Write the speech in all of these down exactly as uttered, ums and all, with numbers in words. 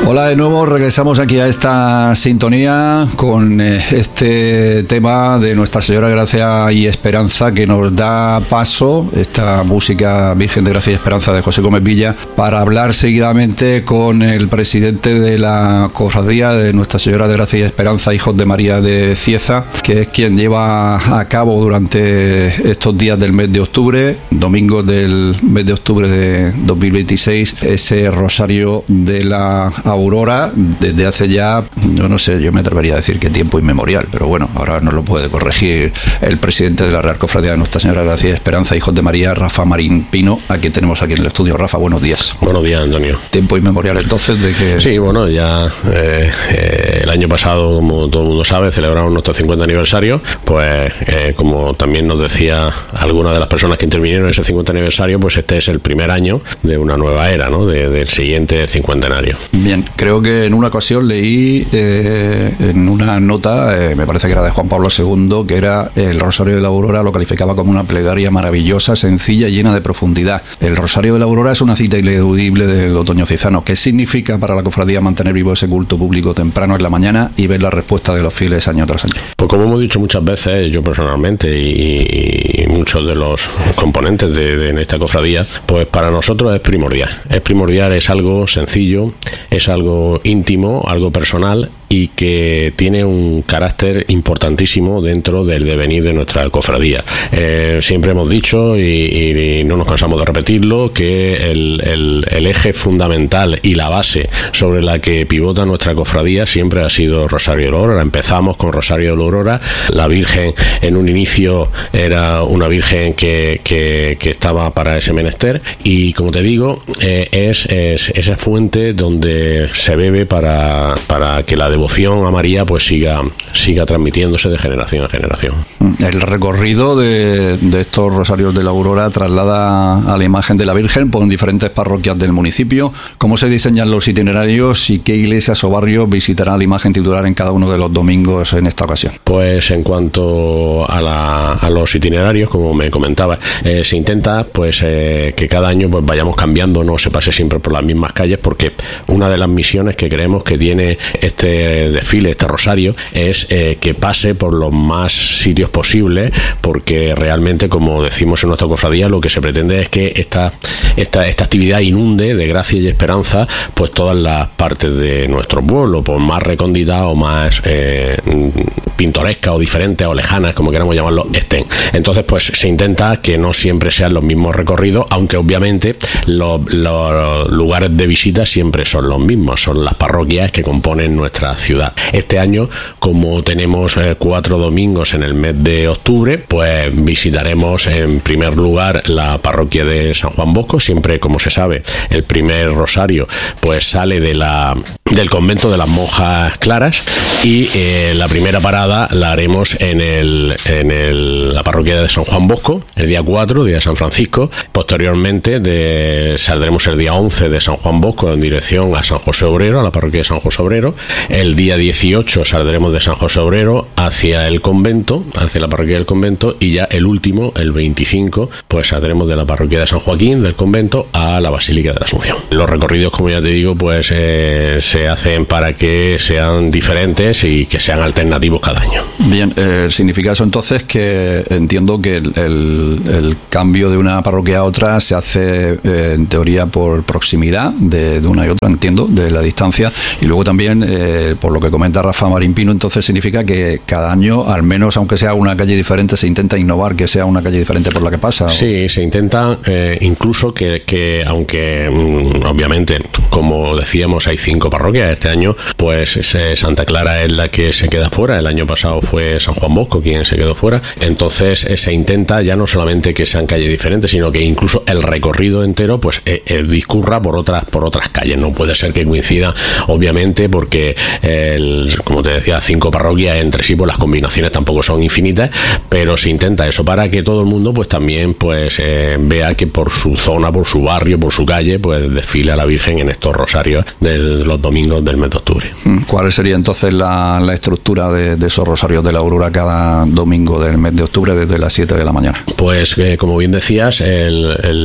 Hola de nuevo, regresamos aquí a esta sintonía con eh, este tema de Nuestra Señora Gracia y Esperanza, que nos da paso, esta música Virgen de Gracia y Esperanza de José Gómez Villa, para hablar seguidamente con el presidente de la Cofradía de Nuestra Señora de Gracia y Esperanza, Hijos de María de Cieza, que es quien lleva a cabo durante estos días del mes de octubre, domingos del mes de octubre de dos mil veintiséis, ese rosario de la Aurora desde hace ya, yo no sé, yo me atrevería a decir que tiempo inmemorial, pero bueno, ahora nos lo puede corregir el presidente de la Real Cofradía de Nuestra Señora Gracia y Esperanza, Hijos de María, Rafa Marín Pino, a quien tenemos aquí en el estudio. Rafa, buenos días. Buenos días, Antonio. Tiempo inmemorial entonces de que... Sí, bueno, ya eh, eh, el año pasado, como todo el mundo sabe, celebramos nuestro cincuenta aniversario, pues eh, como también nos decía alguna de las personas que intervinieron en ese cincuenta aniversario, pues este es el primer año de una nueva era, ¿no? De, del siguiente cincuentenario. Bien, creo que en una ocasión leí eh, en una nota, eh, me parece que era de Juan Pablo segundo, que era el Rosario de la Aurora, lo calificaba como una plegaria maravillosa, sencilla y llena de profundidad. El Rosario de la Aurora es una cita ineludible del otoño cizano. ¿Qué significa para la cofradía mantener vivo ese culto público temprano en la mañana y ver la respuesta de los fieles año tras año? Pues como hemos dicho muchas veces, yo personalmente y, y muchos de los componentes de, de esta cofradía, pues para nosotros es primordial. Es primordial, es algo sencillo, es algo íntimo, algo personal y que tiene un carácter importantísimo dentro del devenir de nuestra cofradía. Eh, siempre hemos dicho, y, y no nos cansamos de repetirlo, que el, el, el eje fundamental y la base sobre la que pivota nuestra cofradía siempre ha sido Rosario de la Aurora. Empezamos con Rosario de la Aurora. La Virgen en un inicio era una Virgen que, que, que estaba para ese menester, y como te digo, eh, es, es esa fuente donde se bebe para, para que la devoción a María pues siga siga transmitiéndose de generación a generación. El recorrido de, de estos rosarios de la Aurora traslada a la imagen de la Virgen por diferentes parroquias del municipio. ¿Cómo se diseñan los itinerarios y qué iglesias o barrios visitará la imagen titular en cada uno de los domingos en esta ocasión? Pues en cuanto a, la, a los itinerarios, como me comentaba, eh, se intenta pues eh, que cada año pues vayamos cambiando, no se pase siempre por las mismas calles, porque una de las misiones que creemos que tiene este desfile, este rosario, es eh, que pase por los más sitios posibles, porque realmente, como decimos en nuestra cofradía, lo que se pretende es que esta, esta, esta actividad inunde de gracia y esperanza pues todas las partes de nuestro pueblo, por más recónditas o más eh, pintorescas o diferentes o lejanas, como queramos llamarlo, estén. Entonces pues se intenta que no siempre sean los mismos recorridos, aunque obviamente los, los lugares de visita siempre son los mismos, son las parroquias que componen nuestra ciudad. Este año, como tenemos eh, cuatro domingos en el mes de octubre, pues visitaremos en primer lugar la parroquia de San Juan Bosco. Siempre, como se sabe, el primer rosario pues sale de la del convento de las Monjas Claras, y eh, la primera parada la haremos en el en el, la parroquia de San Juan Bosco el día cuatro, día de San Francisco. Posteriormente de, saldremos el día once de San Juan Bosco en dirección a San José Obrero, a la parroquia de San José Obrero. El día dieciocho saldremos de San José Obrero hacia el convento, hacia la parroquia del convento, y ya el último, el veinticinco, pues saldremos de la parroquia de San Joaquín del convento a la Basílica de la Asunción. Los recorridos, como ya te digo, pues eh, se hacen para que sean diferentes y que sean alternativos cada año. Bien, eh, significa eso entonces que entiendo que el, el, el cambio de una parroquia a otra se hace eh, en teoría por proximidad de, de una y otra, entiendo, de la distancia, y luego también eh, por lo que comenta Rafa Marín Pino, entonces significa que cada año, al menos aunque sea una calle diferente, se intenta innovar, que sea una calle diferente por la que pasa. ¿O? Sí, se intenta eh, incluso que, que aunque mmm, obviamente, como decíamos, hay cinco parroquias este año, pues eh, Santa Clara es la que se queda fuera. El año pasado fue San Juan Bosco quien se quedó fuera. Entonces eh, se intenta ya no solamente que sean calles diferentes, sino que incluso el recorrido entero pues eh, eh, discurra por otras por otras calles. No puede ser que coincida, obviamente, porque eh, el, como te decía, cinco parroquias entre sí, pues las combinaciones tampoco son infinitas, pero se intenta eso para que todo el mundo pues también pues eh, vea que por su zona, por su barrio, por su calle, pues desfila la Virgen en estos estos rosarios de los domingos del mes de octubre. ¿Cuál sería entonces la, la estructura de, de esos rosarios de la Aurora cada domingo del mes de octubre desde las siete de la mañana? Pues eh, como bien decías, el,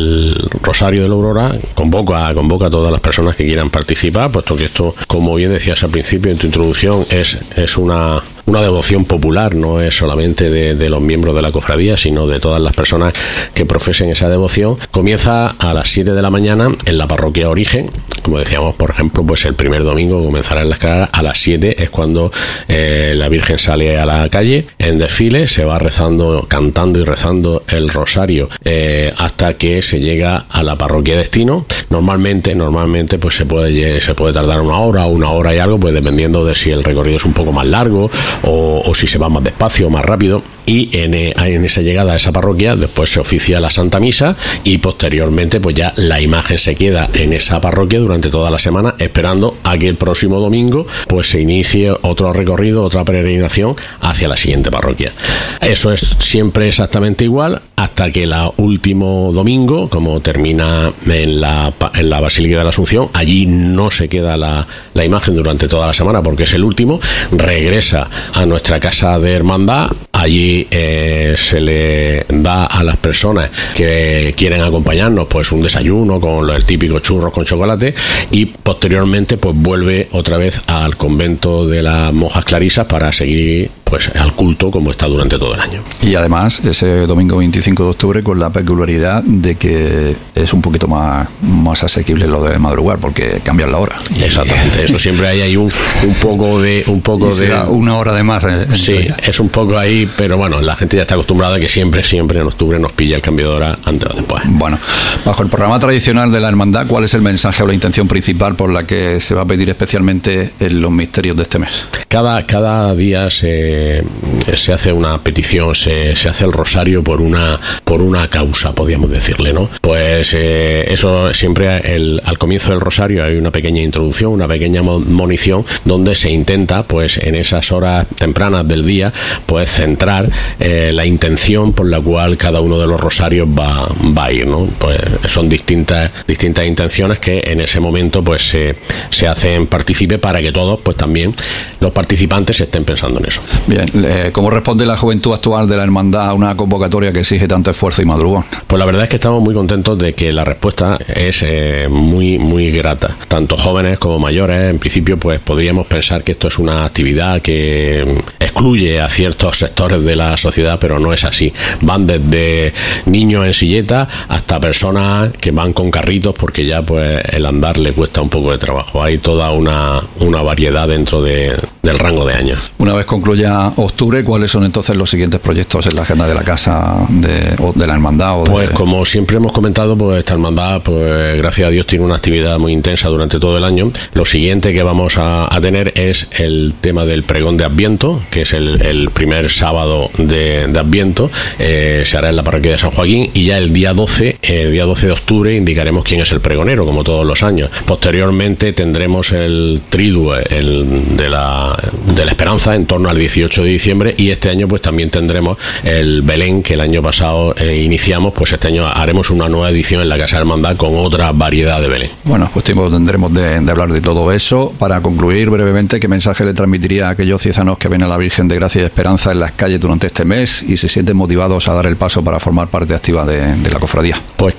el rosario de la Aurora convoca, convoca a todas las personas que quieran participar, puesto que esto, como bien decías al principio en tu introducción, es, es una... una devoción popular, no es solamente de, de los miembros de la cofradía, sino de todas las personas que profesen esa devoción. Comienza a las siete de la mañana en la parroquia Origen. Como decíamos, por ejemplo, pues el primer domingo comenzará en las claras. A las siete es cuando eh, la Virgen sale a la calle en desfile, se va rezando, cantando y rezando el rosario eh, hasta que se llega a la parroquia Destino. Normalmente, normalmente pues se puede, se puede tardar una hora o una hora y algo, pues dependiendo de si el recorrido es un poco más largo O, o si se va más despacio o más rápido. Y en, en esa llegada a esa parroquia después se oficia la Santa Misa y posteriormente pues ya la imagen se queda en esa parroquia durante toda la semana, esperando a que el próximo domingo pues se inicie otro recorrido, otra peregrinación hacia la siguiente parroquia. Eso es siempre exactamente igual hasta que el último domingo, como termina en la, en la Basílica de la Asunción, allí no se queda la, la imagen durante toda la semana porque es el último, regresa a nuestra casa de hermandad. Allí eh, se le da a las personas que quieren acompañarnos pues un desayuno con el típico churros con chocolate y posteriormente pues vuelve otra vez al convento de las monjas clarisas para seguir pues al culto como está durante todo el año. Y además ese domingo veinticinco de octubre con la peculiaridad de que es un poquito más, más asequible lo de madrugar porque cambian la hora. Exactamente, eso siempre hay ahí un, un poco de un poco de una hora de más. En sí, día. Es un poco ahí, pero bueno, la gente ya está acostumbrada a que siempre, siempre en octubre nos pilla el cambio de hora antes o después. Bueno, bajo el programa tradicional de la hermandad, ¿cuál es el mensaje o la intención principal por la que se va a pedir especialmente en los misterios de este mes? Cada, cada día se, se hace una petición, se, se hace el rosario por una, por una causa, podríamos decirle, ¿no? Pues eh, eso siempre, el, al comienzo del rosario hay una pequeña introducción, una pequeña monición, donde se intenta, pues en esas horas tempranas del día, pues centrar eh, la intención por la cual cada uno de los rosarios va, va a ir, ¿no? Pues son distintas, distintas intenciones que en ese momento pues se, se hacen partícipe para que todos, pues también los participantes estén pensando en eso. Bien, eh, ¿cómo responde la juventud actual de la hermandad a una convocatoria que exige tanto esfuerzo y madrugón? Pues la verdad es que estamos muy contentos de que la respuesta es eh, muy, muy grata. Tanto jóvenes como mayores, en principio, pues podríamos pensar que esto es una actividad que excluye a ciertos sectores de la sociedad, pero no es así. Van desde niños en silleta hasta personas que van con carritos porque ya pues el andar le cuesta un poco de trabajo. Hay toda una, una variedad dentro de, del rango de años. Una vez concluya octubre, ¿cuáles son entonces los siguientes proyectos en la agenda de la casa de, o de la hermandad? O de... Pues como siempre hemos comentado, pues esta hermandad, pues gracias a Dios, tiene una actividad muy intensa durante todo el año. Lo siguiente que vamos a, a tener es el tema del pregón de Adviento, que es el, el primer sábado de, de Adviento, eh, se hará en la parroquia de San Joaquín, y ya el día doce, el día doce de octubre, indicaremos quién es el pregonero, como todos los años. Posteriormente tendremos el triduo el de la de la Esperanza en torno al dieciocho de diciembre, y este año pues también tendremos el Belén, que el año pasado eh, iniciamos. Pues este año haremos una nueva edición en la Casa de Hermandad con otra variedad de Belén. Bueno, pues tiempo tendremos de, de hablar de todo eso. Para concluir brevemente, ¿qué mensaje le transmitiría a aquellos ciezanos que ven a la Virgen de Gracia y Esperanza en las calles durante este mes y se sienten motivados a dar el paso para formar parte activa de, de la cofradía? Pues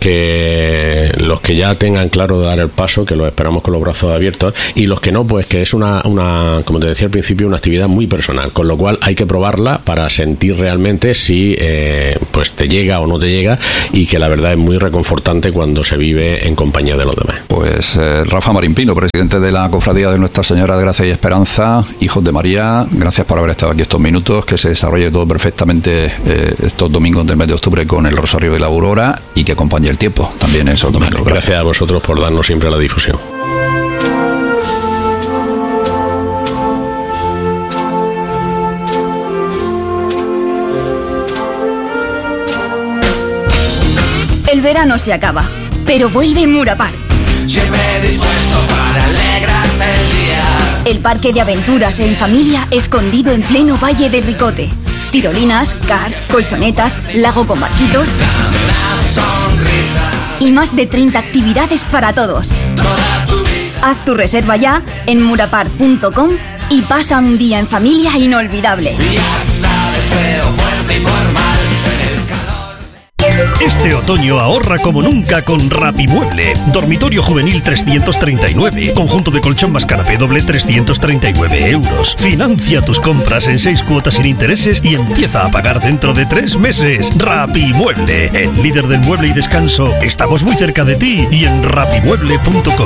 que los que ya tengan claro de dar el paso, que los esperamos con los brazos abiertos, y los que no, pues que es una, una como te decía al principio, una actividad muy personal, con lo cual hay que probarla para sentir realmente si eh, pues te llega o no te llega, y que la verdad es muy reconfortante cuando se vive en compañía de los demás. Pues eh, Rafa Marín Pino, presidente de la Cofradía de Nuestra Señora de Gracia y Esperanza, Hijos de María, gracias por haber estado aquí estos minutos, que se desarrolle todo perfectamente eh, estos domingos del mes de octubre con el Rosario de la Aurora, y que acompañe el tiempo también esos domingos. Vale, gracias. gracias a vosotros por darnos siempre la difusión. El verano se acaba, pero vuelve Murapar. Siempre dispuesto para alegrarte el día. El parque de aventuras en familia escondido en pleno Valle del Ricote. Tirolinas, car, colchonetas, lago con barquitos Una sonrisa. y más de treinta actividades para todos. Toda tu vida. Haz tu reserva ya en murapar punto com y pasa un día en familia inolvidable. Ya sabes, feo, fuerte y formal. En el calor. Este otoño ahorra como nunca con Rapimueble. Dormitorio juvenil trescientos treinta y nueve. Conjunto de colchón más canapé doble trescientos treinta y nueve euros. Financia tus compras en seis cuotas sin intereses y empieza a pagar dentro de tres meses. Rapimueble, el líder del mueble y descanso. Estamos muy cerca de ti y en rapimueble punto com.